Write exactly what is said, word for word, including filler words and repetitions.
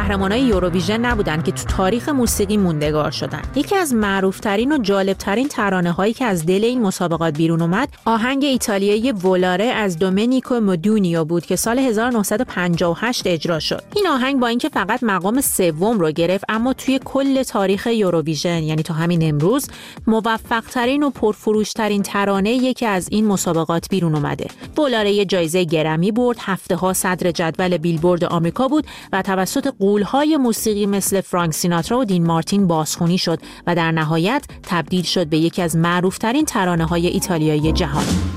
قهرمانای یوروویژن نبودن که تو تاریخ موسیقی موندگار شدن. یکی از معروف‌ترین و جالب‌ترین ترانه‌هایی که از دل این مسابقات بیرون اومد، آهنگ ایتالیایی ولاره از دومنیکو مودونیو بود که سال هزار و نهصد و پنجاه و هشت اجرا شد. این آهنگ با اینکه فقط مقام سوم رو گرفت، اما توی کل تاریخ یوروویژن، یعنی تا همین امروز، موفق‌ترین و پرفروش‌ترین ترانه یکی از این مسابقات بیرون اومده. ولاره یه جایزه گرمی برد، هفته‌ها صدر جدول بیلبورد آمریکا بود و توسط غول‌های موسیقی مثل فرانک سیناترا و دین مارتین بازخوانی شد و در نهایت تبدیل شد به یکی از معروف‌ترین ترانه‌های ایتالیایی جهان.